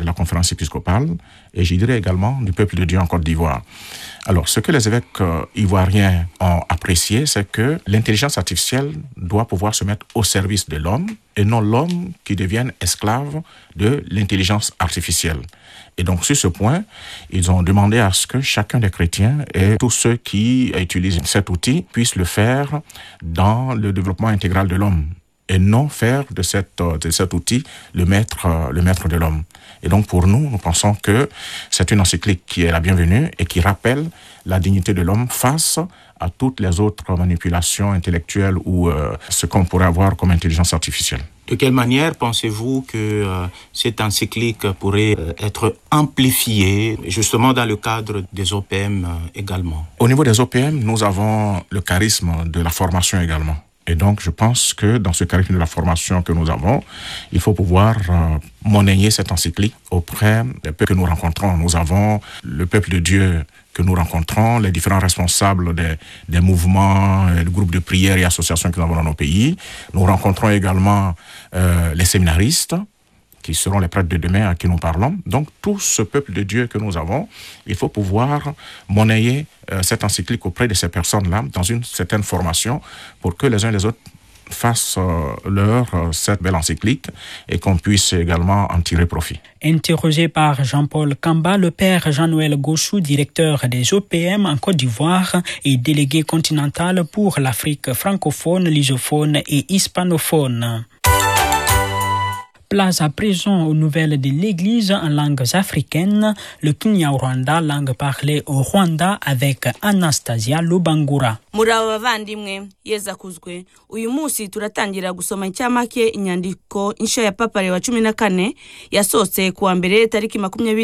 de la conférence épiscopale et je dirais également du peuple de Dieu en Côte d'Ivoire. Alors, ce que les évêques ivoiriens ont apprécié, c'est que l'intelligence artificielle doit pouvoir se mettre au service de l'homme et non l'homme qui devienne esclave de l'intelligence artificielle. Et donc, sur ce point, ils ont demandé à ce que chacun des chrétiens et tous ceux qui utilisent cet outil puissent le faire dans le développement intégral de l'homme et non faire de cet outil le maître de l'homme. Et donc, pour nous, nous pensons que c'est une encyclique qui est la bienvenue et qui rappelle la dignité de l'homme face à toutes les autres manipulations intellectuelles ou ce qu'on pourrait avoir comme intelligence artificielle. De quelle manière pensez-vous que cette encyclique pourrait être amplifiée, justement dans le cadre des OPM également? Au niveau des OPM, nous avons le charisme de la formation également. Et donc, je pense que dans ce charisme de la formation que nous avons, il faut pouvoir monnayer cette encyclique auprès des peuples que nous rencontrons. Nous avons le peuple de Dieu que nous rencontrons, les différents responsables des mouvements, des groupes de prière et associations que nous avons dans nos pays. Nous rencontrons également les séminaristes, qui seront les prêtres de demain à qui nous parlons. Donc, tout ce peuple de Dieu que nous avons, il faut pouvoir monnayer cette encyclique auprès de ces personnes-là dans une certaine formation pour que les uns et les autres fassent cette belle encyclique et qu'on puisse également en tirer profit. Interrogé par Jean-Paul Kamba, le père Jean-Noël Gauchou, directeur des OPM en Côte d'Ivoire et délégué continental pour l'Afrique francophone, lusophone et hispanophone. Place à présent aux nouvelles de l'Église en langues africaines, le Kinyarwanda, langue parlée au Rwanda, avec Anastasia Lubangura. Muraho bavandimwe yeza kuzwe uyu munsi turatangira gusoma icyamake inyandiko insha ya Papa Leo wa 14 yasohotse kuwa mbere tariki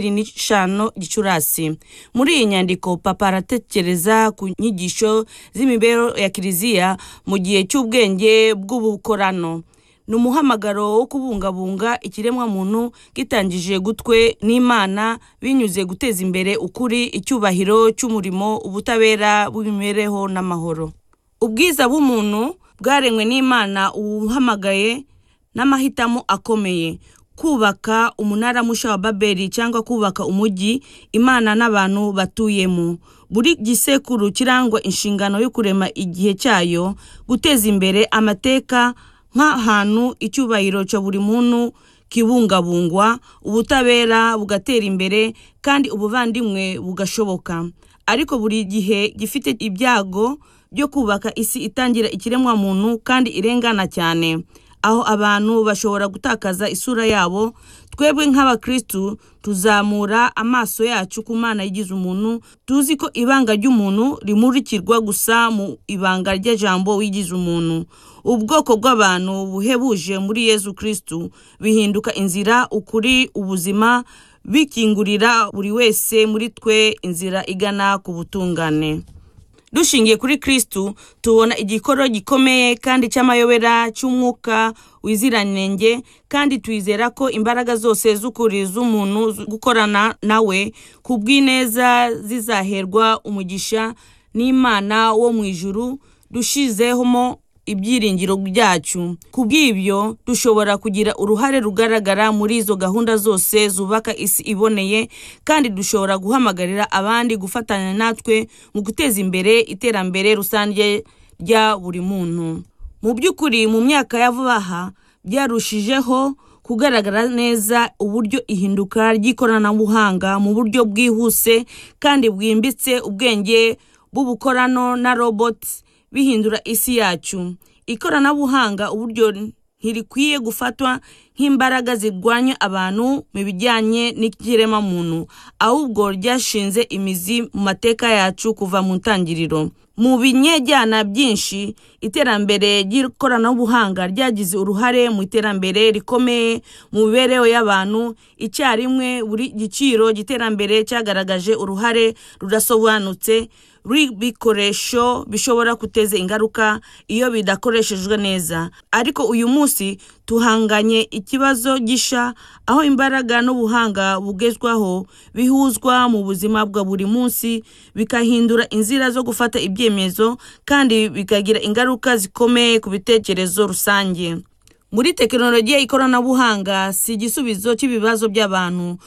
25 Gicurasi. Muri iyi nyandiko Papa aratekereza ku nyigisho z'imibero ya Kiliziya mu gihe cy'ubwenge bw'ubukorano. Numuhamagaro wo kubungabunga ikiremwa muntu gitangije gutwe n'Imana binyuze guteza imbere ukuri, icyubahiro cy'umurimo, ubutabera bw'imibereho n'amahoro. Ubwiza bw'umuntu bwaremwe n'Imana uhamagaye n'amahitamo akomeye, kubaka umunara musha wa Babeli cyangwa kubaka umujyi Imana n'abantu batuyemo. Buri gisekuru kirangwa inshingano yo kurema igihe cyayo, guteza imbere amateka nk'ahantu icyubahiro cyo buri muntu kibungabungwa, ubutabera bugatera imbere kandi ubuvandimwe bugashoboka. Ariko buri gihe gifite ibyago byo kubaka isi itangira ikiremwa muntu kandi irengana cyane, aho abantu bashobora gutakaza isura yabo. Twebwe nk'abakristu tuzamura amaso yacu ku Mana yigize umuntu, tuzi ko ibanga ry'umuntu rimurikirwa gusa mu ibanga ry'ijambo wigize umuntu. Ubwoko bw'abantu buhebuje muri Yesu Kristu bihinduka inzira, ukuri, ubuzima, bikingurira buri wese muri twe inzira igana ku butungane. Dushingiye kuri Kristu tubona igikoro gikomeye kandi cy'amayobera cy'umwuka wiziranenge, kandi twizera ko imbaraga zose z'ukuri z'umuntu gukorana nawe kubw'ineza zizaherwa umugisha n'Imana wo mu ijuru dushizemo ibyiringiro byacu. Kubw'ibyo dushobora kugira uruhare rugaragara muri izo gahunda zose zubaka isi iboneye, kandi dushobora guhamagarira abandi gufatanya natwe mu guteza imbere iterambere rusange rya buri muntu. Mu by'ukuri mu myaka ya vuba aha byarushijeho kugaragara neza uburyo ihinduka ry'ikoranabuhanga mu buryo bwihuse kandi bwimbitse, ubwenge bw'ubukorano na robots bihindura isi yacu. Ikoranabuhanga uburyo ntirikwiye gufatwa nk'imbaraga zirwanya abantu mu bijyanye n'ikirema muntu, ahubwo ryashinze imizi mu mateka yacu kuva mu ntangiriro. Mu binyejyana byinshi, iterambere ry'ikoranabuhanga ryagize uruhare mu iterambere rikomeye mu mibereho y'abantu icyarimwe. Buri giciro giterambere cyagaragaje uruhare rudasobanutse rw'ibikoresho bishobora guteza ingaruka iyo bidakoreshejwe neza. Ariko uyu munsi tuhanganye ikibazo gisha, aho imbaraga n'ubuhanga bugezwaho bihuzwa mu buzima bwa buri munsi, bikahindura inzira zo gufata ibyemezo kandi bikagira ingaruka zikomeye ku bitekerezo rusange. Muri tekinolojiya ikoranabuhanga si igisubizo cy'ibibazo by'abantu,